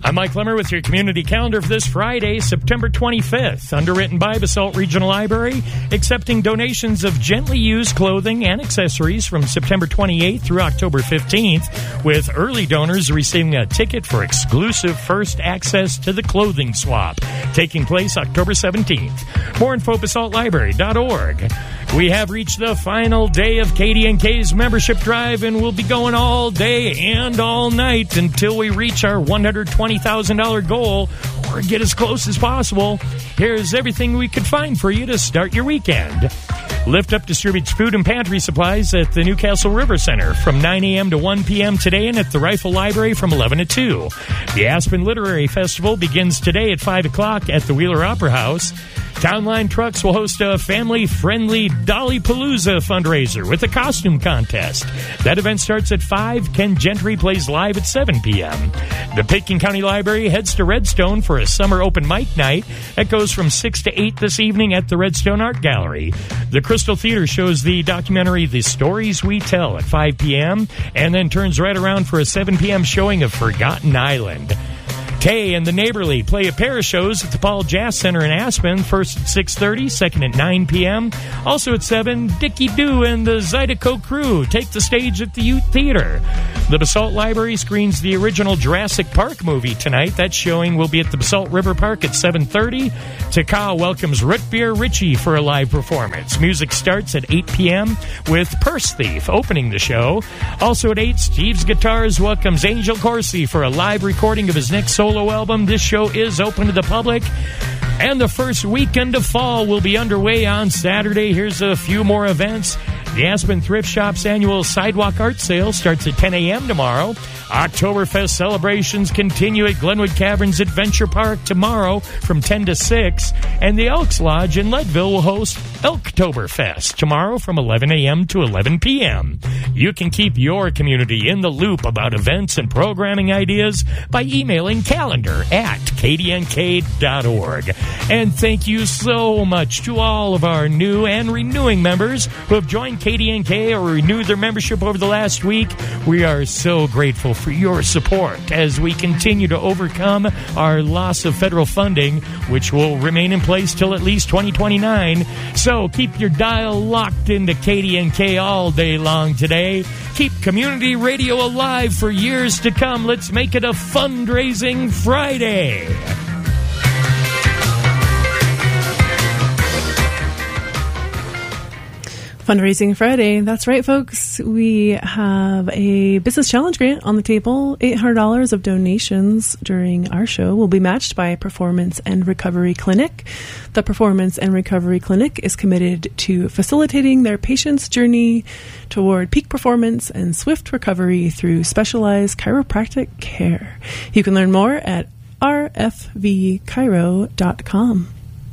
I'm Mike Lemmer with your community calendar for this Friday, September 25th. Underwritten by Basalt Regional Library, accepting donations of gently used clothing and accessories from September 28th through October 15th, with early donors receiving a ticket for exclusive first access to the clothing swap, taking place October 17th. More info, basaltlibrary.org. We have reached the final day of KDNK's membership drive, and we'll be going all day and all night until we reach our $120,000 goal, or get as close as possible. Here's everything we could find for you to start your weekend. Lift Up distributes food and pantry supplies at the Newcastle River Center from 9 a.m. to 1 p.m. today, and at the Rifle Library from 11 to 2. The Aspen Literary Festival begins today at 5 o'clock at the Wheeler Opera House. Townline Trucks will host a family-friendly Dollypalooza fundraiser with a costume contest. That event starts at 5. Ken Gentry plays live at 7 p.m. The Pitkin County Library heads to Redstone for a summer open mic night that goes from 6 to 8 this evening at the Redstone Art Gallery. The Crystal Theater shows the documentary The Stories We Tell at 5 p.m. and then turns right around for a 7 p.m. showing of Forgotten Island. Tay and the Neighborly play a pair of shows at the Paul Jazz Center in Aspen, first at 6:30, second at 9 p.m. Also at 7, Dickie Doo and the Zydeco Crew take the stage at the Youth Theater. The Basalt Library screens the original Jurassic Park movie tonight. That showing will be at the Basalt River Park at 7:30. Takao welcomes Root Beer Richie for a live performance. Music starts at 8 p.m. with Purse Thief opening the show. Also at 8, Steve's Guitars welcomes Angel Corsi for a live recording of his next solo album. This show is open to the public. And the first weekend of fall will be underway on Saturday. Here's a few more events. The Aspen Thrift Shop's annual Sidewalk Art Sale starts at 10 a.m. tomorrow. Oktoberfest celebrations continue at Glenwood Caverns Adventure Park tomorrow from 10 to 6. And the Elks Lodge in Leadville will host Elktoberfest tomorrow from 11 a.m. to 11 p.m. You can keep your community in the loop about events and programming ideas by emailing calendar@kdnk.org. And thank you so much to all of our new and renewing members who have joined KDNK or renewed their membership over the last week. We are so grateful for your support as we continue to overcome our loss of federal funding, which will remain in place till at least 2029. So keep your dial locked into KDNK all day long today. Keep community radio alive for years to come. Let's make it a fundraising Friday. Fundraising Friday. That's right, folks. We have a business challenge grant on the table. $800 of donations during our show will be matched by Performance and Recovery Clinic. The Performance and Recovery Clinic is committed to facilitating their patients' journey toward peak performance and swift recovery through specialized chiropractic care. You can learn more at rfvchiro.com.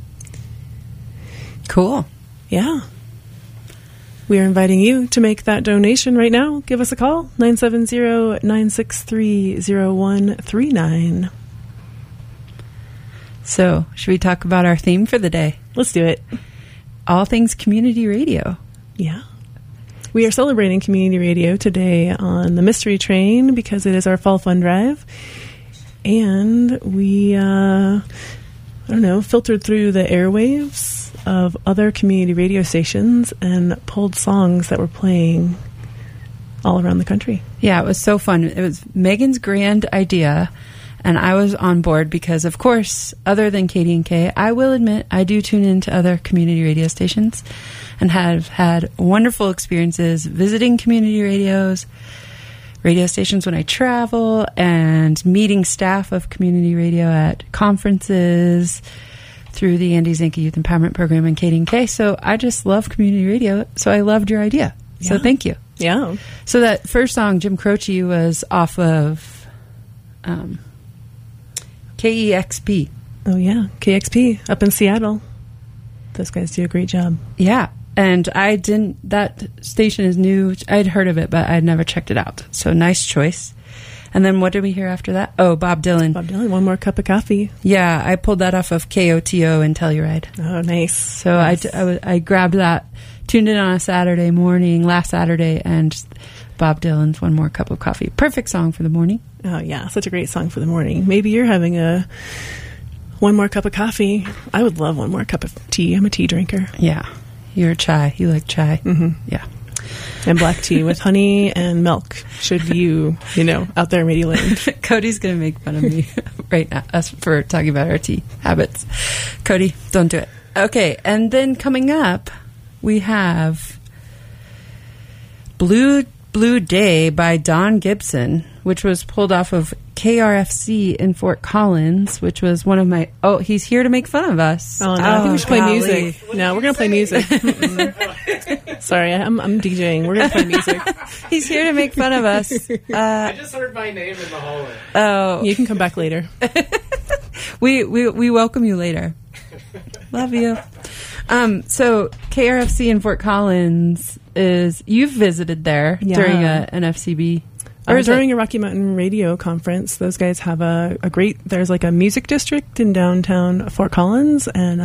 Cool. Yeah. We are inviting you to make that donation right now. Give us a call, 970-963-0139. So, should we talk about our theme for the day? Let's do it. All things community radio. Yeah. We are celebrating community radio today on the Mystery Train because it is our Fall Fun Drive. And we, filtered through the airwaves of other community radio stations and pulled songs that were playing all around the country. Yeah, it was so fun. It was Megan's grand idea, and I was on board because, of course, other than KDNK, I will admit I do tune into other community radio stations and have had wonderful experiences visiting community radio stations when I travel, and meeting staff of community radio at conferences through the Andy Zanke Youth Empowerment Program and KDNK. So I just love community radio. So I loved your idea. Yeah. So thank you. Yeah. So that first song, Jim Croce, was off of KEXP. Oh, yeah. KXP up in Seattle. Those guys do a great job. Yeah. And that station is new. I'd heard of it, but I'd never checked it out. So nice choice. And then what did we hear after that? Oh, Bob Dylan. Bob Dylan, One More Cup of Coffee. Yeah, I pulled that off of KOTO and Telluride. Oh, nice. So nice. I grabbed that, tuned in on a Saturday morning, last Saturday, and Bob Dylan's One More Cup of Coffee. Perfect song for the morning. Oh, yeah. Such a great song for the morning. Maybe you're having one more cup of coffee. I would love one more cup of tea. I'm a tea drinker. Yeah. You're a chai. You like chai. Mm-hmm. Yeah. And black tea with honey and milk. Should you out there in Media Land. Cody's going to make fun of me right now us for talking about our tea habits. Cody, don't do it. Okay. And then coming up, we have Blue Day by Don Gibson, which was pulled off of KRFC in Fort Collins, which was one of my... Oh, he's here to make fun of us. Oh, no, I think we should play music. No, we're going to play music. Sorry, I'm DJing. We're going to play music. He's here to make fun of us. I just heard my name in the hallway. Oh. You can come back later. We welcome you later. Love you. So KRFC in Fort Collins you've visited there during an FCB... during a Rocky Mountain Radio conference, those guys have there's like a music district in downtown Fort Collins, and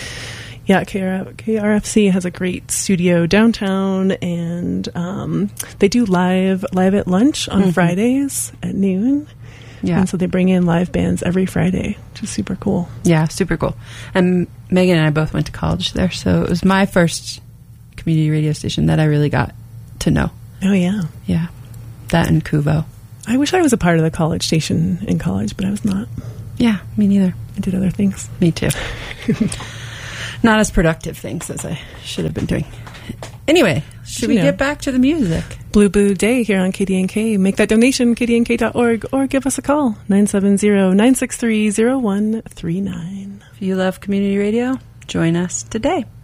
KRFC has a great studio downtown, and they do live at lunch on Fridays at noon. Yeah. And so they bring in live bands every Friday, which is super cool. Yeah, super cool. And Megan and I both went to college there, so it was my first community radio station that I really got to know. Oh, yeah. Yeah. That and Kuvo. I wish I was a part of the college station in college, but I was not. Yeah, me neither. I did other things. Me too. Not as productive things as I should have been doing. Anyway, should we get back to the music? Blue Day here on KDNK. Make that donation, kdnk.org, or give us a call, 970-963-0139. If you love community radio, join us today.